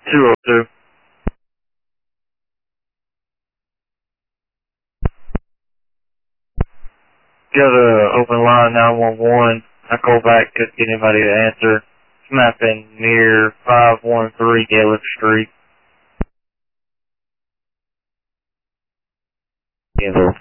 202. Got a open line 911. I call back, couldn't get anybody to answer. Mapping near 513 Gaelic Street. Cancel.